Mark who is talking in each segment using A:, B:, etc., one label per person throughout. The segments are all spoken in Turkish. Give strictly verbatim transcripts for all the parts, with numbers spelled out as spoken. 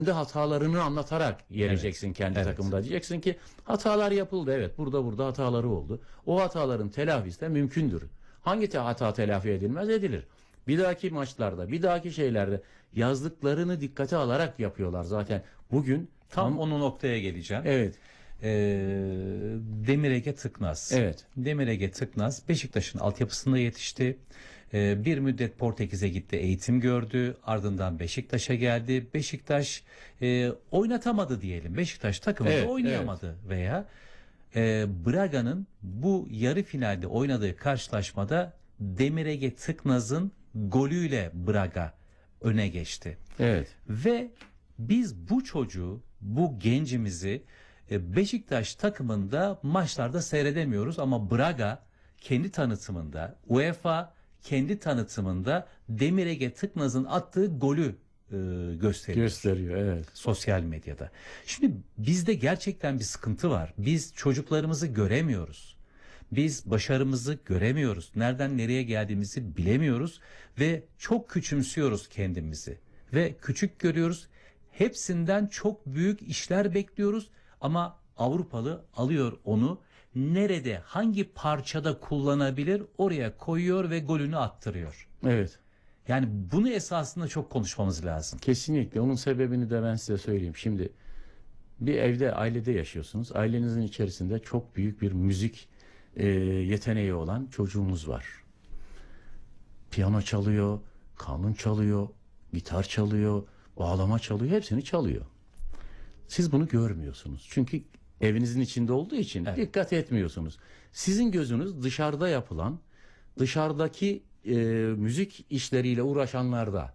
A: kendi hatalarını anlatarak yeneceksin
B: Evet.
A: kendi
B: Evet.
A: takımda. Diyeceksin ki hatalar yapıldı, evet, burada burada hataları oldu. O hataların telafisi de mümkündür. Hangi te hata telafi edilmez? Edilir. Bir dahaki maçlarda, bir dahaki şeylerde yazdıklarını dikkate alarak yapıyorlar zaten. Bugün
B: Tam
A: tam
B: onu noktaya geleceğim.
A: evet.
B: Ee, Demir Ege Tıknaz.
A: Evet.
B: Demir Ege Tıknaz Beşiktaş'ın altyapısında yetişti. Ee, bir müddet Portekiz'e gitti, eğitim gördü. Ardından Beşiktaş'a geldi. Beşiktaş e, oynatamadı diyelim. Beşiktaş takımında
A: Evet,
B: oynayamadı veya e, Braga'nın bu yarı finalde oynadığı karşılaşmada Demir Ege Tıknaz'ın golüyle Braga öne geçti.
A: Evet.
B: Ve biz bu çocuğu, bu gencimizi e, Beşiktaş takımında maçlarda seyredemiyoruz ama Braga kendi tanıtımında, UEFA kendi tanıtımında Demir Ege Tıknaz'ın attığı golü e, gösteriyor.
A: Gösteriyor, evet.
B: Sosyal medyada. Şimdi bizde gerçekten bir sıkıntı var. Biz çocuklarımızı göremiyoruz. Biz başarımızı göremiyoruz. Nereden nereye geldiğimizi bilemiyoruz ve çok küçümsüyoruz kendimizi ve küçük görüyoruz. Hepsinden çok büyük işler bekliyoruz ama Avrupalı alıyor onu, nerede, hangi parçada kullanabilir oraya koyuyor ve golünü attırıyor.
A: Evet.
B: Yani bunu esasında çok konuşmamız lazım.
A: Kesinlikle. Onun sebebini de ben size söyleyeyim. Şimdi bir evde, ailede yaşıyorsunuz. Ailenizin içerisinde çok büyük bir müzik e, yeteneği olan çocuğumuz var. Piyano çalıyor, kanun çalıyor, gitar çalıyor, bağlama çalıyor, hepsini çalıyor. Siz bunu görmüyorsunuz. Çünkü evinizin içinde olduğu için
B: Evet.
A: dikkat etmiyorsunuz. Sizin gözünüz dışarıda yapılan, dışarıdaki e, müzik işleriyle uğraşanlarda.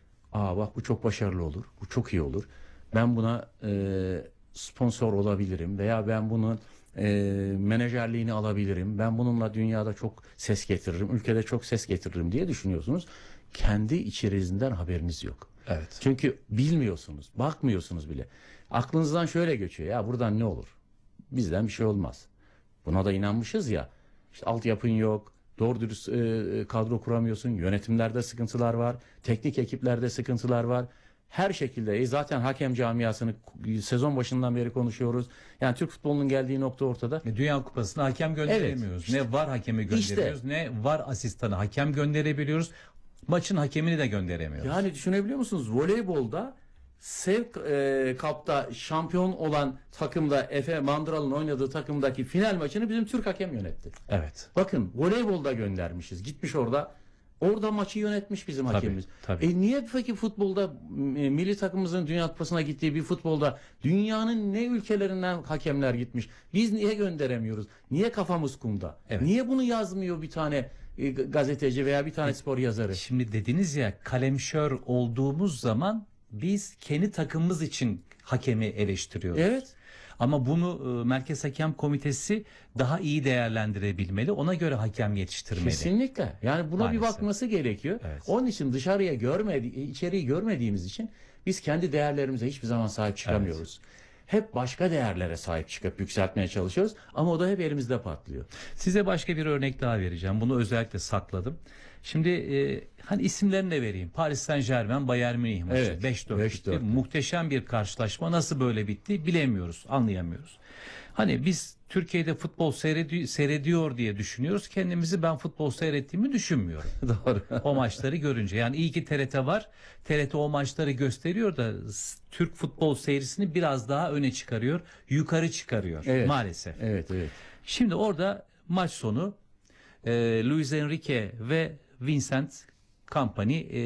A: Aa bak, bu çok başarılı olur, bu çok iyi olur. Ben buna e, sponsor olabilirim veya ben bunun e, menajerliğini alabilirim. Ben bununla dünyada çok ses getiririm, ülkede çok ses getiririm diye düşünüyorsunuz. Kendi içerinizden haberiniz yok.
B: Evet.
A: Çünkü bilmiyorsunuz, bakmıyorsunuz bile. Aklınızdan şöyle geçiyor: ya buradan ne olur? Bizden bir şey olmaz. Buna da inanmışız ya. İşte altyapın yok, doğru dürüst e, kadro kuramıyorsun, yönetimlerde sıkıntılar var, teknik ekiplerde sıkıntılar var. Her şekilde e, zaten hakem camiasını sezon başından beri konuşuyoruz. Yani Türk futbolunun geldiği nokta ortada.
B: Dünya Kupası'na hakem gönderemiyoruz.
A: Evet,
B: ne var hakemi gönderiyoruz,
A: işte.
B: ne var asistanı hakem gönderebiliyoruz. Maçın hakemini de gönderemiyoruz.
A: Yani düşünebiliyor musunuz? Voleybolda Sev e, Cup'ta şampiyon olan takımda, Efe Mandıralı'nın oynadığı takımdaki final maçını bizim Türk hakem yönetti.
B: Evet.
A: Bakın, voleybolda göndermişiz. Gitmiş orada. Orada maçı yönetmiş bizim
B: Tabii,
A: hakemimiz.
B: tabii.
A: E niye peki futbolda, e, milli takımımızın Dünya Kupası'na gittiği bir futbolda dünyanın ne ülkelerinden hakemler gitmiş? Biz niye gönderemiyoruz? Niye kafamız kumda?
B: Evet.
A: Niye bunu yazmıyor bir tane e, gazeteci veya bir tane spor yazarı?
B: Şimdi dediniz ya, kalemşör olduğumuz zaman biz kendi takımımız için hakemi eleştiriyoruz.
A: Evet.
B: Ama bunu e, Merkez Hakem Komitesi daha iyi değerlendirebilmeli. Ona göre hakem yetiştirmeli.
A: Kesinlikle. Yani buna
B: Maalesef.
A: bir bakması gerekiyor.
B: Evet.
A: Onun için dışarıya görmedi, içeriği görmediğimiz için biz kendi değerlerimize hiçbir zaman sahip çıkamıyoruz. Hep başka değerlere sahip çıkıp yükseltmeye çalışıyoruz ama o da hep elimizde patlıyor.
B: Size başka bir örnek daha vereceğim. Bunu özellikle sakladım. Şimdi e, hani isimlerini de vereyim. Paris Saint-Germain Bayern Münih maçı
A: Evet,
B: beş dört
A: beş
B: bitti.
A: dört.
B: Muhteşem bir karşılaşma. Nasıl böyle bitti bilemiyoruz, anlayamıyoruz. Hani biz Türkiye'de futbol seyredi seyrediyor diye düşünüyoruz. Kendimizi ben futbol seyrettiğimi düşünmüyorum.
A: Doğru.
B: O maçları görünce. Yani iyi ki T R T var. T R T o maçları gösteriyor da Türk futbol seyrisini biraz daha öne çıkarıyor. Yukarı çıkarıyor
A: Evet.
B: maalesef.
A: Evet, evet.
B: Şimdi orada maç sonu e, Luis Enrique ve Vincent Kompany e,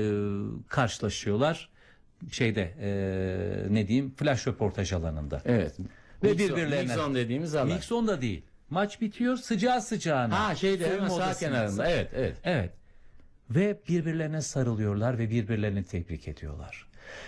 B: karşılaşıyorlar. Şeyde e, ne diyeyim, flash röportaj alanında.
A: Evet.
B: Ve
A: Mixon-
B: birbirlerine.
A: Mixon dediğimiz alan.
B: Mixon da değil. Maç bitiyor, sıcağı sıcağına.
A: Ha şeyde hemen
B: Soyunma
A: sağ
B: odasında.
A: kenarında. Evet, evet.
B: Evet. Ve birbirlerine sarılıyorlar ve birbirlerini tebrik ediyorlar.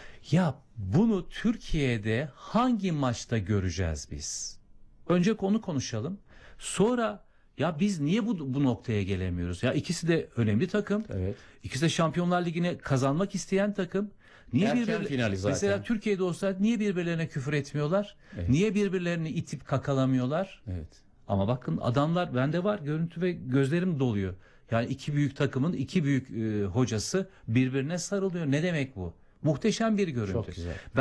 B: Ya bunu Türkiye'de hangi maçta göreceğiz biz? Önce konu konuşalım. Sonra ya biz niye bu, bu noktaya gelemiyoruz? Ya ikisi de önemli takım.
A: Evet.
B: İkisi de Şampiyonlar Ligi'ne kazanmak isteyen takım. Niye
A: Erken
B: birbirle-
A: finali zaten.
B: Mesela Türkiye'de olsa niye birbirlerine küfür etmiyorlar?
A: Evet.
B: Niye birbirlerini itip kakalamıyorlar?
A: Evet.
B: Ama bakın adamlar, bende var görüntü ve gözlerim doluyor. Yani iki büyük takımın iki büyük e, hocası birbirine sarılıyor. Ne demek bu? Muhteşem bir görüntü.
A: Çok güzel.